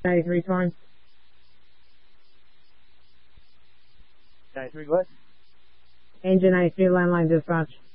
Say 3 times. Say 3 what? Engine 8, field landline dispatch.